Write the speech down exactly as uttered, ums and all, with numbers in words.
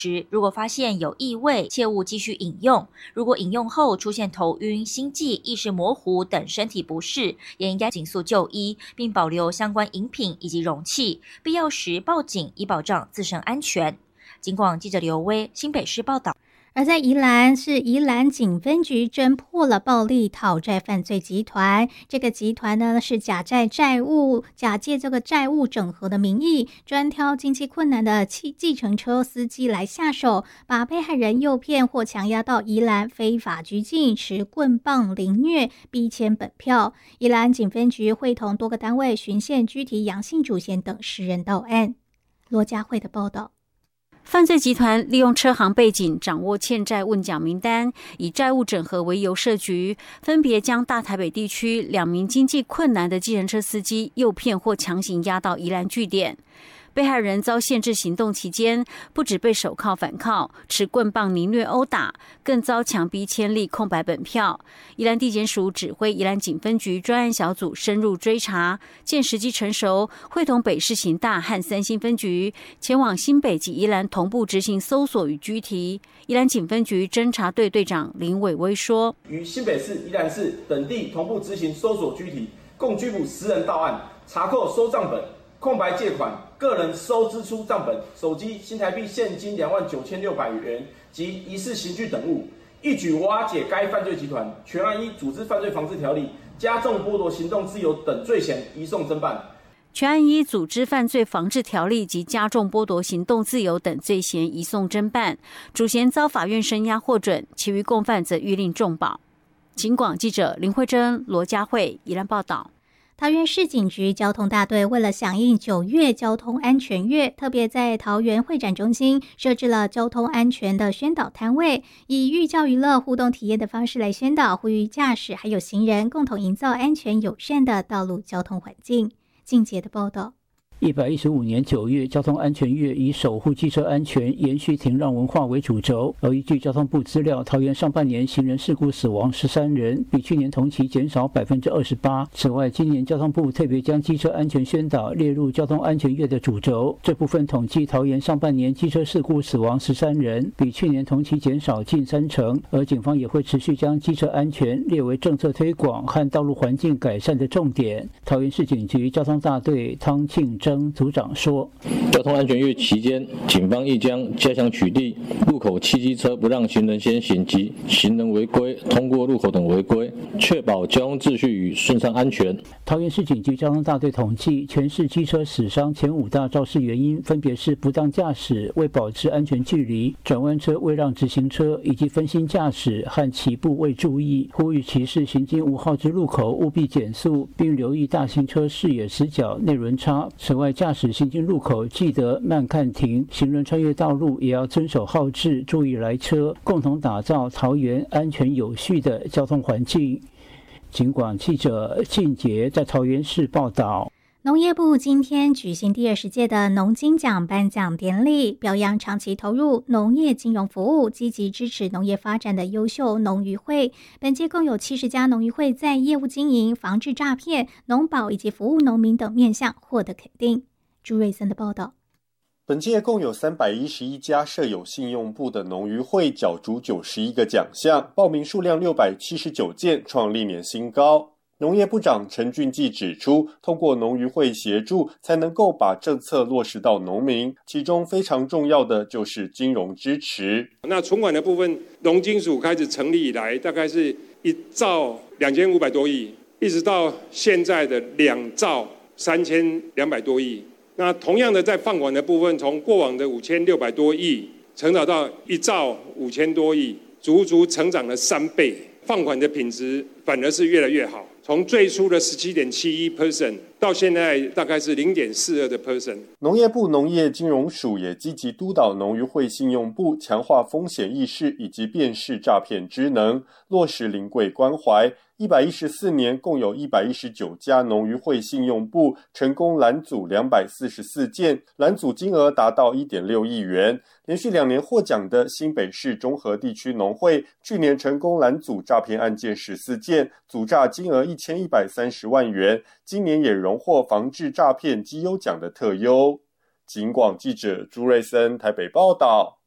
时，如果发现有异味，切勿继续饮用。如果饮用后出现头晕、心悸、意识模糊等身体不适，也应该尽速就医，并保留相关饮品以及容器，必要时报警，以保障自身安全。警广记者刘威，新北市报道。 而在宜兰，是宜兰警分局侦破了暴力讨债犯罪集团。这个集团呢，是假债债务，假借这个债务整合的名义，专挑经济困难的计计程车司机来下手，把被害人诱骗或强压到宜兰非法拘禁，持棍棒凌虐，逼签本票。宜兰警分局会同多个单位循线拘提杨姓主嫌等十人到案。罗佳慧的报道。 犯罪集团利用车行背景掌握欠债问奖名单，以债务整合为由设局，分别将大台北地区两名经济困难的计程车司机诱骗或强行押到宜兰据点。被害人遭限制行动期间，不止被手铐反铐、持棍棒凌虐殴打，更遭强逼签立空白本票。宜兰地检署指挥宜兰警分局专案小组深入追查，见时机成熟，会同北市刑大和三星分局前往新北及宜兰同步执行搜索与拘提。宜兰警分局侦查队队长林伟威说：“ 于新北市、宜兰市等地同步执行搜索拘提，共拘捕十人到案，查扣收账本、空白借款、个人收支出账本、手机、新台币现金两万九千六百元及疑似刑具等物，一举瓦解该犯罪集团，全案依组织犯罪防治条例、加重剥夺行动自由等罪嫌移送侦办。” 全案依组织犯罪防治条例及加重剥夺行动自由等罪嫌移送侦办，主嫌遭法院声押获准，其余共犯则预令重保。警广记者林慧珍、罗佳慧宜兰报道。 桃园市警局交通大队为了响应九月交通安全月，特别在桃园会展中心设置了交通安全的宣导摊位，以寓教于乐、互动体验的方式来宣导，呼吁驾驶还有行人共同营造安全友善的道路交通环境。静杰的报道。 一百一十五年九月交通安全月以守护机车安全、延续停让文化为主轴。而依据交通部资料，桃园上半年行人事故死亡十三人，比去年同期减少百分之二十八。此外，今年交通部特别将机车安全宣导列入交通安全月的主轴。这部分统计，桃园上半年机车事故死亡十三人，比去年同期减少近三成。而警方也会持续将机车安全列为政策推广和道路环境改善的重点。桃园市警局交通大队汤庆珍组长说， 交通安全月期间，警方亦将加强取缔路口汽机车不让行人先行及行人违规通过路口等违规，确保交通秩序与顺畅安全。 桃园市警局交通大队统计，全市机车死伤前五大肇事原因分别是不当驾驶、未保持安全距离、转弯车未让直行车，以及分心驾驶和起步未注意。呼吁骑士行经五号之路口务必减速，并留意大型车视野死角、内轮差。此外，驾驶行经路口记得慢看停，行人穿越道路也要遵守号志，注意来车，共同打造桃园安全有序的交通环境。警广记者静杰在桃园市报道。 农业部今天举行第二十届的农金奖颁奖典礼，表扬长期投入农业金融服务、积极支持农业发展的优秀农渔会。本届共有七十家农渔会在业务经营、防治诈骗、农保以及服务农民等面向获得肯定。朱瑞森的报道。 本届共有三百一十一家设有信用部的农渔会角逐九十一个奖项，报名数量六百七十九件，创历年新高。农业部长陈俊记指出，通过农渔会协助，才能够把政策落实到农民，其中非常重要的就是金融支持。 那存款的部分，农金署开始成立以来，大概是一兆两千五百多亿，一直到现在的两兆三千两百多亿。那同样的，在放款的部分，从过往的五千六百多亿，成长到一兆五千多亿，足足成长了三倍。放款的品质反而是越来越好。从最初的 百分之十七点七一 到现在大概是 百分之零点四二。 农业部农业金融署也积极督导农渔会信用部强化风险意识以及辨识诈骗知能，落实临柜关怀。一百一十四年共有一百一十九家农渔会信用部成功拦阻两百四十四件，拦阻金额达到 一点六亿元。连续两年获奖的新北市中和地区农会，去年成功拦阻诈骗案件十四件，阻诈金额一千一百三十万元，今年也荣获防治诈骗绩优奖的特优。警广记者朱瑞森台北报道。